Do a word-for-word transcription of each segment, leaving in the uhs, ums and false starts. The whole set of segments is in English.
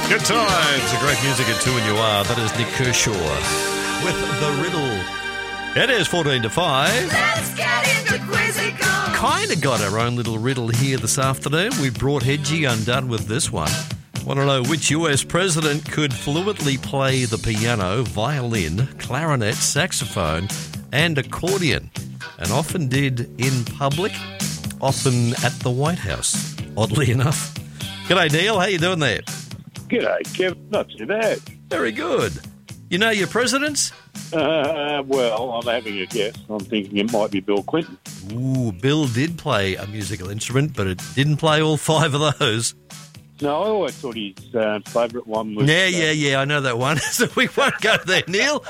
Good times. A great music at two and you are. That is Nick Kershaw with The Riddle. It is fourteen to five. Let's get into Quizzical. Kind of got our own little riddle here this afternoon. We brought Hedgie undone with this one. Want to know which U S president could fluently play the piano, violin, clarinet, saxophone, and accordion, and often did in public, often at the White House, oddly enough. G'day, Neil. How you doing there? G'day, Kev. Not too bad. Very good. You know your presidents? Uh, well, I'm having a guess. I'm thinking it might be Bill Clinton. Ooh, Bill did play a musical instrument, but it didn't play all five of those. No, I always thought his uh, favourite one was... Yeah, uh, yeah, yeah, I know that one. So we won't go there, Neil.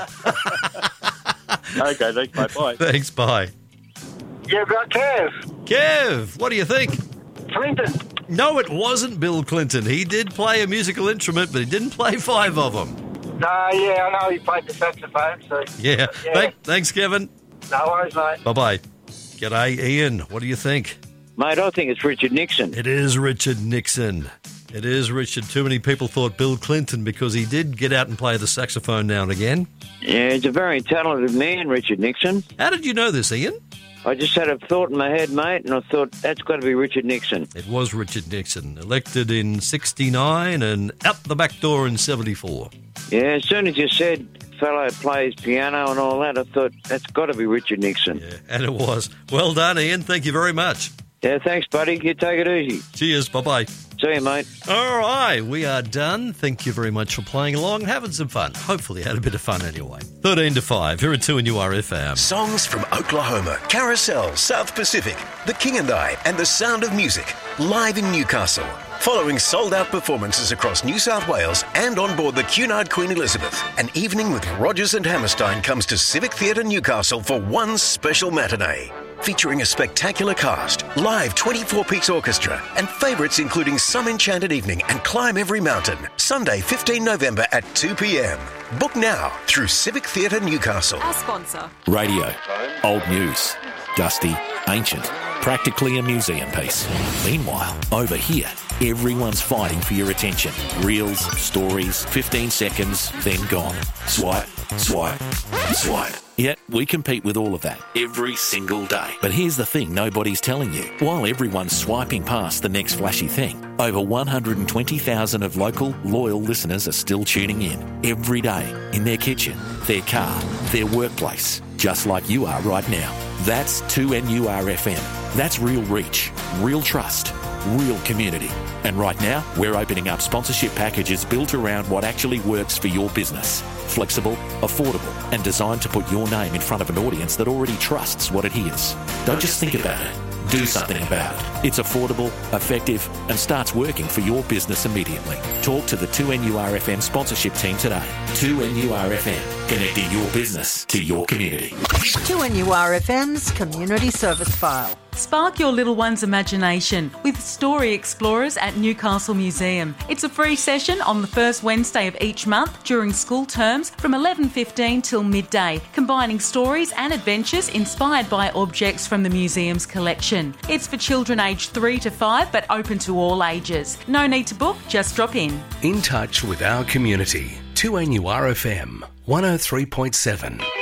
Okay, thanks, mate. Bye. Thanks, bye. Yeah, about Kev. Kev, what do you think? Clinton. No, it wasn't Bill Clinton. He did play a musical instrument, but he didn't play five of them. No, yeah, I know he played the saxophone, so... Yeah. Yeah. Thank, thanks, Kevin. No worries, mate. Bye-bye. G'day, Ian. What do you think? Mate, I think it's Richard Nixon. It is Richard Nixon. It is Richard. Too many people thought Bill Clinton because he did get out and play the saxophone now and again. Yeah, he's a very talented man, Richard Nixon. How did you know this, Ian? I just had a thought in my head, mate, and I thought, that's got to be Richard Nixon. It was Richard Nixon, elected in sixty-nine and out the back door in seventy-four. Yeah, as soon as you said fellow plays piano and all that, I thought, that's got to be Richard Nixon. Yeah, and it was. Well done, Ian. Thank you very much. Yeah, thanks, buddy. You take it easy. Cheers. Bye-bye. See you, mate. All right, we are done. Thank you very much for playing along and having some fun. Hopefully you had a bit of fun anyway. thirteen to five, here at two and U R F M. Songs from Oklahoma, Carousel, South Pacific, The King and I, and The Sound of Music, live in Newcastle. Following sold-out performances across New South Wales and on board the Cunard Queen Elizabeth, an evening with Rogers and Hammerstein comes to Civic Theatre Newcastle for one special matinee. Featuring a spectacular cast, live twenty-four-piece orchestra, and favourites including Some Enchanted Evening and Climb Every Mountain. Sunday, fifteenth November at two p.m. Book now through Civic Theatre Newcastle. Our sponsor. Radio. Old news. Dusty. Ancient. Practically a museum piece. Meanwhile, over here, everyone's fighting for your attention. Reels, stories, fifteen seconds, then gone. Swipe, swipe, swipe. Yet, we compete with all of that every single day. But here's the thing nobody's telling you. While everyone's swiping past the next flashy thing, over one hundred twenty thousand of local, loyal listeners are still tuning in every day in their kitchen, their car, their workplace, just like you are right now. That's two N U R F M. That's real reach, real trust, real community. And right now, we're opening up sponsorship packages built around what actually works for your business. Flexible, affordable, and designed to put your name in front of an audience that already trusts what it hears. Don't just think about it. Do something about it. It's affordable, effective, and starts working for your business immediately. Talk to the two N U R F M sponsorship team today. two N U R F M, connecting your business to your community. two N U R F M's Community Service File. Spark your little one's imagination with Story Explorers at Newcastle Museum. It's a free session on the first Wednesday of each month during school terms from eleven fifteen till midday, combining stories and adventures inspired by objects from the museum's collection. It's for children aged three to five but open to all ages. No need to book, just drop in. In touch with our community. two N U R F M, one oh three point seven.